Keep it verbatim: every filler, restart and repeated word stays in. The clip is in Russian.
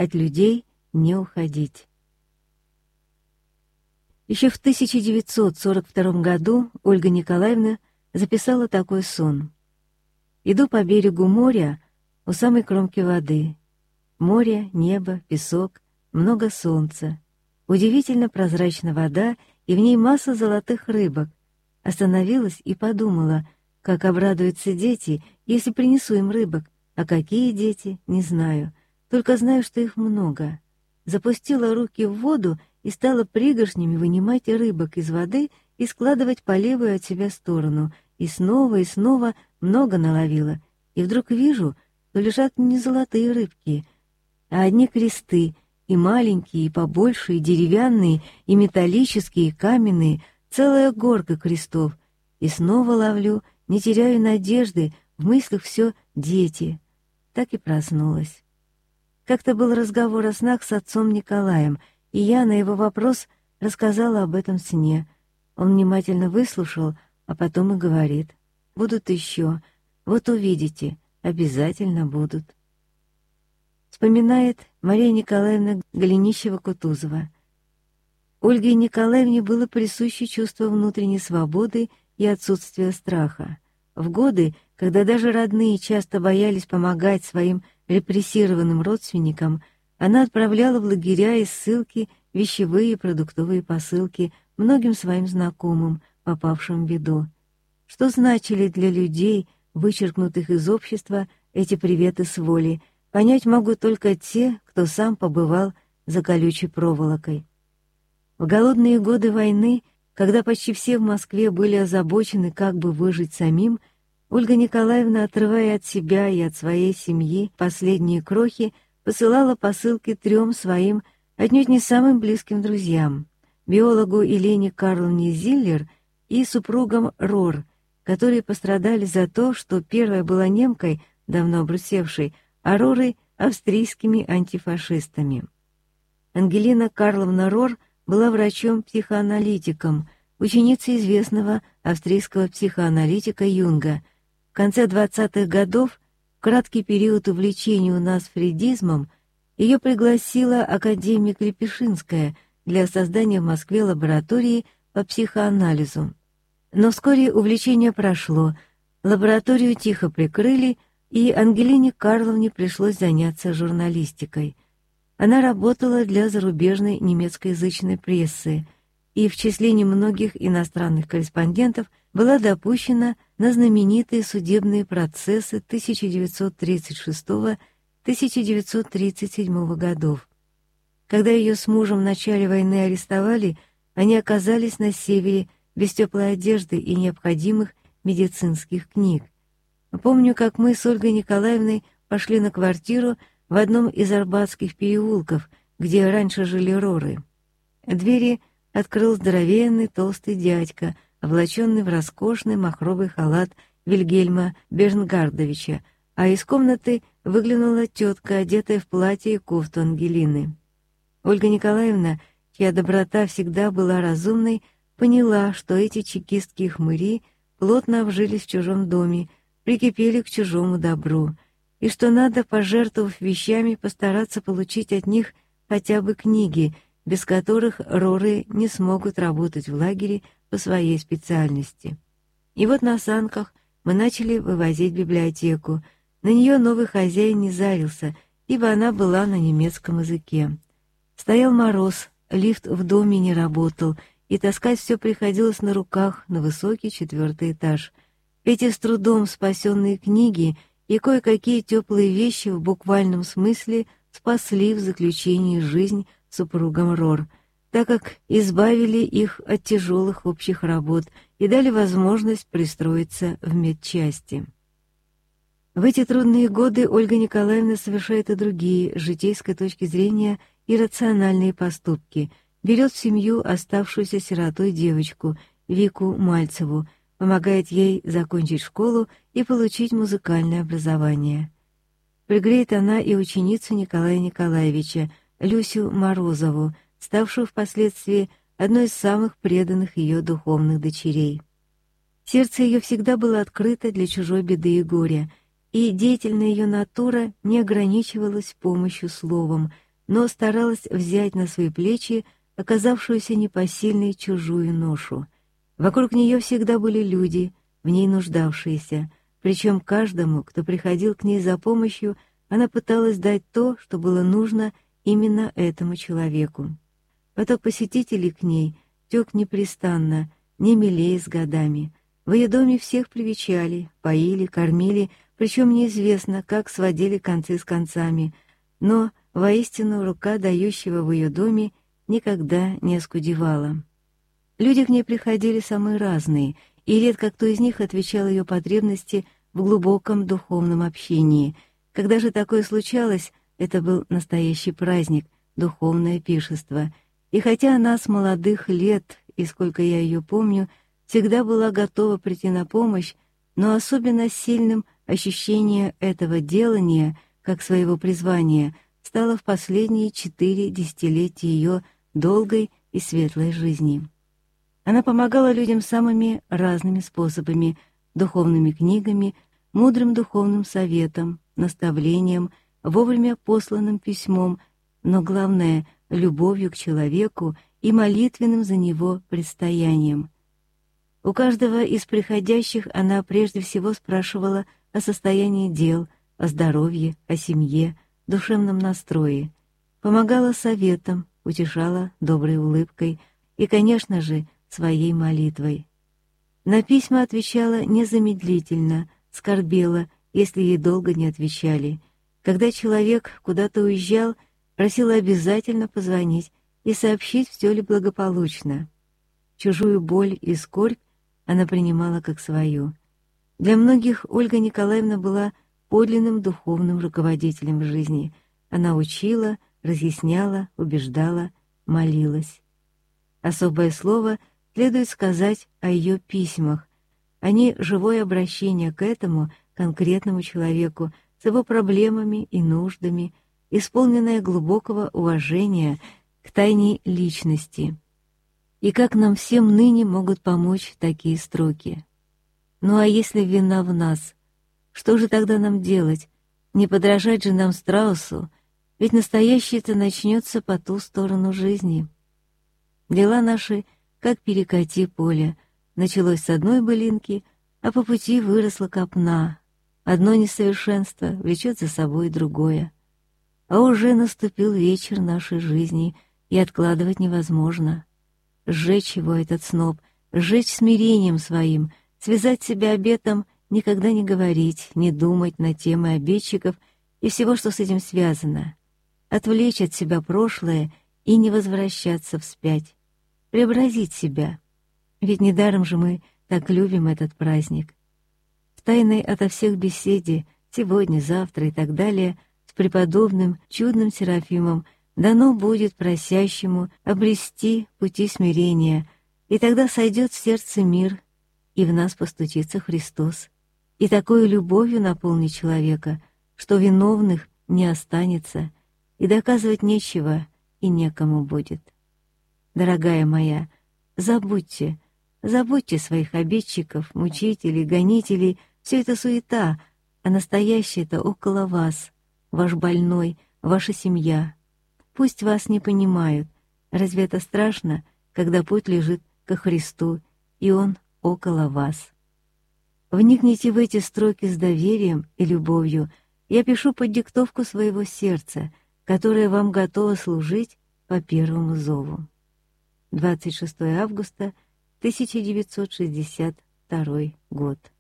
от людей не уходить. Еще в тысяча девятьсот сорок втором году Ольга Николаевна записала такой сон. «Иду по берегу моря у самой кромки воды. Море, небо, песок, много солнца. Удивительно прозрачна вода, и в ней масса золотых рыбок. Остановилась и подумала, как обрадуются дети, если принесу им рыбок. А какие дети, не знаю. Только знаю, что их много. Запустила руки в воду и стала пригоршнями вынимать рыбок из воды и складывать по левую от себя сторону. И снова и снова много наловила. И вдруг вижу, что лежат не золотые рыбки, а одни кресты, и маленькие, и побольше, и деревянные, и металлические, и каменные, целая горка крестов. И снова ловлю, не теряю надежды, в мыслях все дети. Так и проснулась. Как-то был разговор о снах с отцом Николаем, и я на его вопрос рассказала об этом сне. Он внимательно выслушал, а потом и говорит: «Будут еще, вот увидите, обязательно будут». Вспоминает Мария Николаевна Голенищева-Кутузова. Ольге Николаевне было присуще чувство внутренней свободы и отсутствия страха. В годы, когда даже родные часто боялись помогать своим репрессированным родственникам, она отправляла в лагеря и ссылки вещевые и продуктовые посылки многим своим знакомым, попавшим в беду. Что значили для людей, вычеркнутых из общества, эти приветы с воли, понять могут только те, кто сам побывал за колючей проволокой. В голодные годы войны, когда почти все в Москве были озабочены, как бы выжить самим, Ольга Николаевна, отрывая от себя и от своей семьи последние крохи, посылала посылки трем своим, отнюдь не самым близким друзьям, биологу Елене Карловне Зиллер и супругам Рор, которые пострадали за то, что первая была немкой, давно обрусевшей, а Роры — австрийскими антифашистами. Ангелина Карловна Рор была врачом-психоаналитиком, ученицей известного австрийского психоаналитика Юнга. В конце двадцатых годов, в краткий период увлечения у нас фрейдизмом, ее пригласила академик Репешинская для создания в Москве лаборатории по психоанализу. Но вскоре увлечение прошло, лабораторию тихо прикрыли, и Ангелине Карловне пришлось заняться журналистикой. Она работала для зарубежной немецкоязычной прессы и в числе немногих иностранных корреспондентов была допущена на знаменитые судебные процессы тысяча девятьсот тридцать шестого — тысяча девятьсот тридцать седьмого годов. Когда ее с мужем в начале войны арестовали, они оказались на севере без теплой одежды и необходимых медицинских книг. Помню, как мы с Ольгой Николаевной пошли на квартиру в одном из арбатских переулков, где раньше жили Роры. Двери открыл здоровенный толстый дядька, облаченный в роскошный махровый халат Вильгельма Бернгардовича, а из комнаты выглянула тетка, одетая в платье и кофту Ангелины. Ольга Николаевна, чья доброта всегда была разумной, поняла, что эти чекистские хмыри плотно обжились в чужом доме, прикипели к чужому добру, и что надо, пожертвовав вещами, постараться получить от них хотя бы книги, без которых Роры не смогут работать в лагере по своей специальности. И вот на санках мы начали вывозить библиотеку. На нее новый хозяин не зарился, ибо она была на немецком языке. Стоял мороз, лифт в доме не работал, и таскать все приходилось на руках на высокий четвертый этаж. Эти с трудом спасенные книги и кое-какие теплые вещи в буквальном смысле спасли в заключении жизнь супругам Рор, так как избавили их от тяжелых общих работ и дали возможность пристроиться в медчасти. В эти трудные годы Ольга Николаевна совершает и другие, с житейской точки зрения, иррациональные поступки, берет в семью оставшуюся сиротой девочку, Вику Мальцеву, помогает ей закончить школу и получить музыкальное образование. Пригреет она и ученицу Николая Николаевича, Люсю Морозову, ставшую впоследствии одной из самых преданных ее духовных дочерей. Сердце ее всегда было открыто для чужой беды и горя, и деятельная ее натура не ограничивалась помощью словом, но старалась взять на свои плечи оказавшуюся непосильной чужую ношу. Вокруг нее всегда были люди, в ней нуждавшиеся, причем каждому, кто приходил к ней за помощью, она пыталась дать то, что было нужно именно этому человеку. Поток посетителей к ней тек непрестанно, не мелее с годами. В ее доме всех привечали, поили, кормили, причем неизвестно, как сводили концы с концами, но воистину рука дающего в ее доме никогда не оскудевала. Люди к ней приходили самые разные, и редко кто из них отвечал ее потребности в глубоком духовном общении. Когда же такое случалось, это был настоящий праздник, духовное пиршество. И хотя она с молодых лет, и сколько я ее помню, всегда была готова прийти на помощь, но особенно сильным ощущение этого делания, как своего призвания, стало в последние четыре десятилетия ее долгой и светлой жизни. Она помогала людям самыми разными способами: духовными книгами, мудрым духовным советом, наставлением, вовремя посланным письмом, но главное — любовью к человеку и молитвенным за него предстоянием. У каждого из приходящих она прежде всего спрашивала о состоянии дел, о здоровье, о семье, душевном настрое, помогала советом, утешала доброй улыбкой и, конечно же, своей молитвой. На письма отвечала незамедлительно, скорбела, если ей долго не отвечали. Когда человек куда-то уезжал, просила обязательно позвонить и сообщить, все ли благополучно. Чужую боль и скорбь она принимала как свою. Для многих Ольга Николаевна была подлинным духовным руководителем в жизни. Она учила, разъясняла, убеждала, молилась. Особое слово следует сказать о ее письмах. Они — живое обращение к этому конкретному человеку с его проблемами и нуждами, исполненное глубокого уважения к тайне личности. И как нам всем ныне могут помочь такие строки? Ну а если вина в нас, что же тогда нам делать? Не подражать же нам Страусу, ведь настоящее-то начнется по ту сторону жизни. Дела наши, как перекати поле, началось с одной былинки, а по пути выросла копна. Одно несовершенство влечет за собой другое. А уже наступил вечер нашей жизни, и откладывать невозможно. Сжечь его, этот сноп, сжечь смирением своим, связать себя обетом, никогда не говорить, не думать на темы обетчиков и всего, что с этим связано. Отвлечь от себя прошлое и не возвращаться вспять. Преобразить себя. Ведь недаром же мы так любим этот праздник. В тайной ото всех беседе, сегодня, завтра и так далее, с преподобным чудным Серафимом дано будет просящему обрести пути смирения, и тогда сойдет в сердце мир, и в нас постучится Христос, и такой любовью наполнит человека, что виновных не останется, и доказывать нечего и некому будет. Дорогая моя, забудьте, забудьте своих обидчиков, мучителей, гонителей, все это суета, а настоящее-то около вас, ваш больной, ваша семья. Пусть вас не понимают. Разве это страшно, когда путь лежит ко Христу, и Он около вас? Вникните в эти строки с доверием и любовью. Я пишу под диктовку своего сердца, которое вам готово служить по первому зову. двадцать шестое августа тысяча девятьсот шестьдесят второй год.